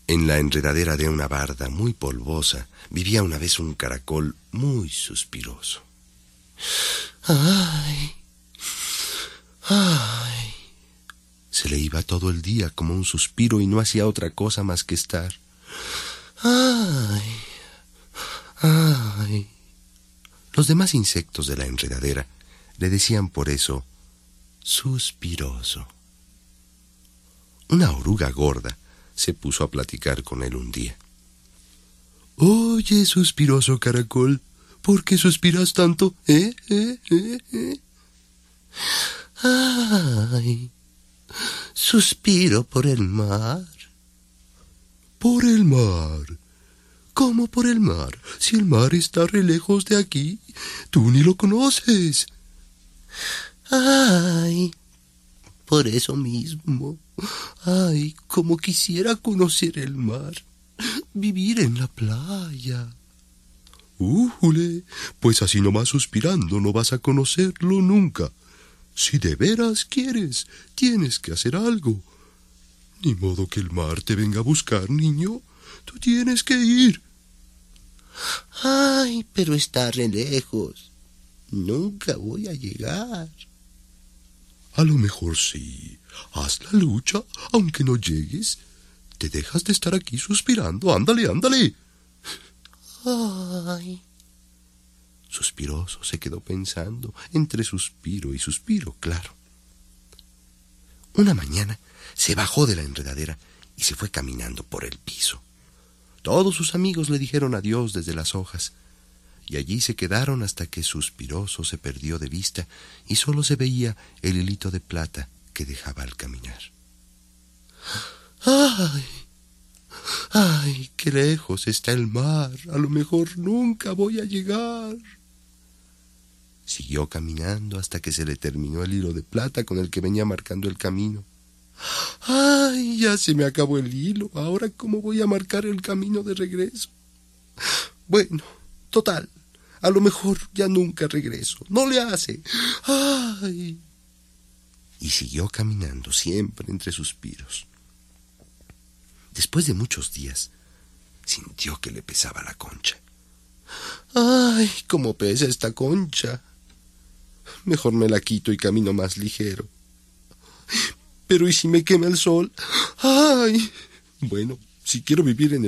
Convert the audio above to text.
En la enredadera de una barda muy polvosa vivía una vez un caracol muy suspiroso. ¡Ay! ¡Ay! Se le iba todo el día como un suspiro y no hacía otra cosa más que estar. ¡Ay! ¡Ay! Los demás insectos de la enredadera le decían por eso suspiroso. Una oruga gorda se puso a platicar con él un día. Oye, suspiroso caracol, ¿por qué suspiras tanto? Ay, suspiro por el mar. ¿Por el mar? ¿Cómo por el mar? Si el mar está re lejos de aquí, tú ni lo conoces. Ay, por eso mismo. Ay, como quisiera conocer el mar, vivir en la playa. ¡Újule! Pues así nomás suspirando no vas a conocerlo nunca. Si de veras quieres, tienes que hacer algo. Ni modo que el mar te venga a buscar, niño. Tú tienes que ir. Ay, pero está re lejos. Nunca voy a llegar. A lo mejor sí. Haz la lucha, aunque no llegues. Te dejas de estar aquí suspirando. Ándale, ándale. Ay. Suspiroso se quedó pensando, entre suspiro y suspiro, claro. Una mañana se bajó de la enredadera y se fue caminando por el piso. Todos sus amigos le dijeron adiós desde las hojas, y allí se quedaron hasta que Suspiroso se perdió de vista y solo se veía el hilito de plata que dejaba al caminar. ¡Ay! ¡Ay, qué lejos está el mar! A lo mejor nunca voy a llegar. Siguió caminando hasta que se le terminó el hilo de plata con el que venía marcando el camino. ¡Ay, ya se me acabó el hilo! ¿Ahora cómo voy a marcar el camino de regreso? Bueno, total, a lo mejor ya nunca regreso. ¡No le hace! ¡Ay! Y siguió caminando siempre entre suspiros. Después de muchos días, sintió que le pesaba la concha. ¡Ay, cómo pesa esta concha! Mejor me la quito y camino más ligero. Pero ¿y si me quema el sol? ¡Ay! Bueno, si quiero vivir en el